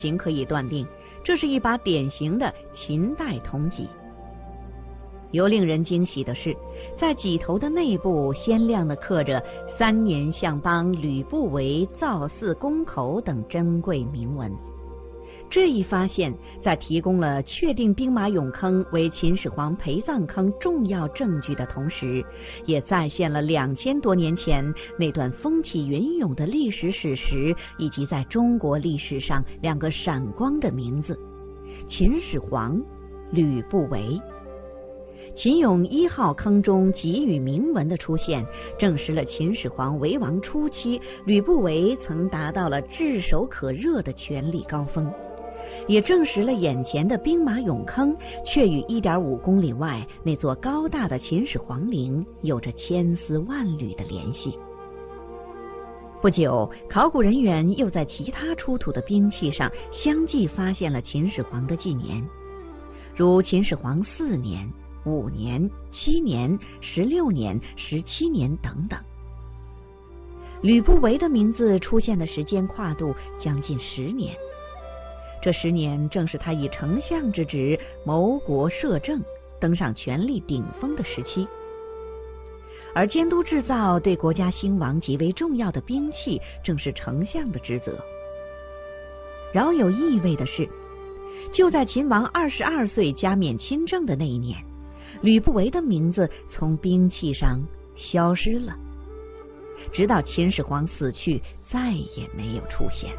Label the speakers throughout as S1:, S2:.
S1: 仅可以断定，这是一把典型的秦代铜戟。尤令人惊喜的是，在戟头的内部鲜亮地刻着“3年相邦吕不韦造寺宫口”等珍贵铭文。这一发现，在提供了确定兵马俑坑为秦始皇陪葬坑重要证据的同时，也再现了2000多年前那段风起云涌的历史史实，以及在中国历史上2个闪光的名字：秦始皇、吕不韦。秦俑1号坑中给予铭文的出现，证实了秦始皇为王初期，吕不韦曾达到了炙手可热的权力高峰，也证实了眼前的兵马俑坑却与1.5公里外那座高大的秦始皇陵有着千丝万缕的联系。不久，考古人员又在其他出土的兵器上相继发现了秦始皇的纪年，如秦始皇4年、5年、7年、16年、17年等等。吕不韦的名字出现的时间跨度将近10年，这10年正是他以丞相之职谋国摄政，登上权力顶峰的时期。而监督制造对国家兴亡极为重要的兵器，正是丞相的职责。饶有意味的是，就在秦王22岁加冕亲政的那一年，吕不韦的名字从兵器上消失了，直到秦始皇死去，再也没有出现。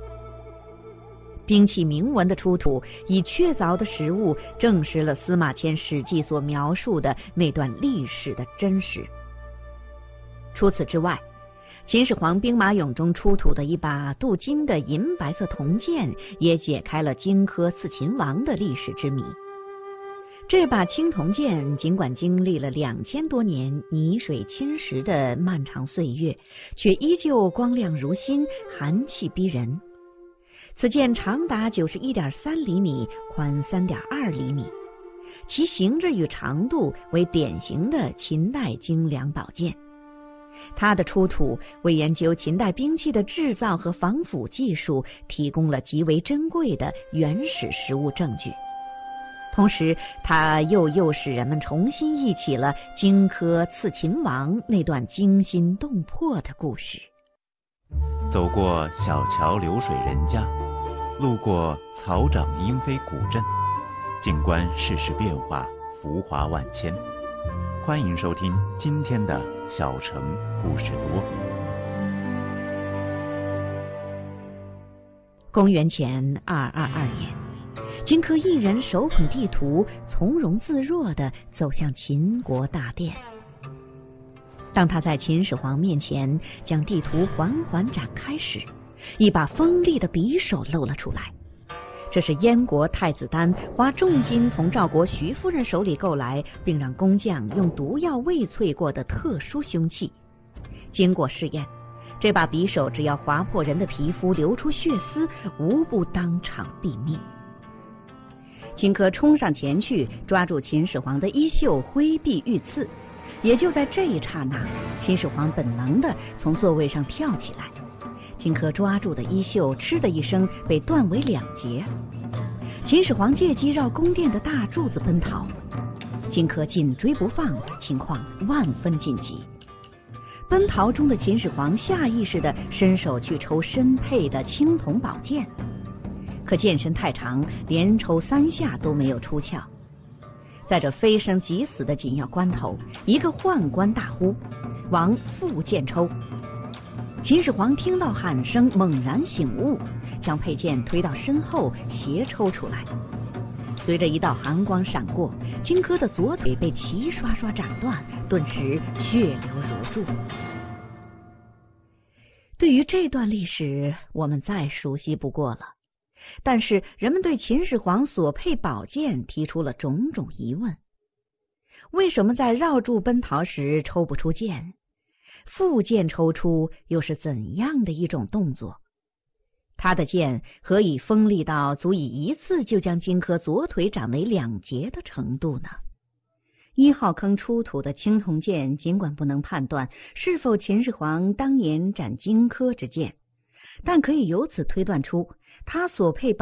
S1: 兵器铭文的出土，以确凿的实物证实了司马迁《史记》所描述的那段历史的真实。除此之外，秦始皇兵马俑中出土的一把镀金的银白色铜剑，也解开了荆轲刺秦王的历史之谜。这把青铜剑尽管经历了2000多年泥水侵蚀的漫长岁月，却依旧光亮如新，寒气逼人。此剑长达91.3厘米，宽3.2厘米，其形制与长度为典型的秦代精良宝剑。它的出土为研究秦代兵器的制造和防腐技术提供了极为珍贵的原始实物证据。同时，它又使人们重新忆起了荆轲刺秦王那段惊心动魄的故事。
S2: 走过小桥流水人家，路过草长莺飞古镇，静观世事变化，浮华万千。欢迎收听今天的小城故事多。
S1: 公元前222年，荆轲一人手捧地图，从容自若地走向秦国大殿。当他在秦始皇面前将地图缓缓展开时，一把锋利的匕首露了出来。这是燕国太子丹花重金从赵国徐夫人手里购来，并让工匠用毒药味淬过的特殊凶器。经过试验，这把匕首只要划破人的皮肤，流出血丝，无不当场毙命。荆轲冲上前去，抓住秦始皇的衣袖，挥臂御刺。也就在这一刹那，秦始皇本能地从座位上跳起来，荆轲抓住的衣袖嗤的一声被断为2截。秦始皇借机绕宫殿的大柱子奔逃，荆轲紧追不放，情况万分紧急。奔逃中的秦始皇下意识地伸手去抽身佩的青铜宝剑，可剑身太长，连抽3下都没有出鞘。在这非生即死的紧要关头，一个宦官大呼：“王复剑抽！”秦始皇听到喊声，猛然醒悟，将佩剑推到身后，斜抽出来。随着一道寒光闪过，荆轲的左腿被齐刷刷斩断，顿时血流如注。对于这段历史，我们再熟悉不过了。但是人们对秦始皇所佩宝剑提出了种种疑问：为什么在绕柱奔逃时抽不出剑？复剑抽出又是怎样的一种动作？他的剑何以锋利到足以一次就将荆轲左腿斩为2截的程度呢？1号坑出土的青铜剑尽管不能判断是否秦始皇当年斩荆轲之剑，但可以由此推断出他所佩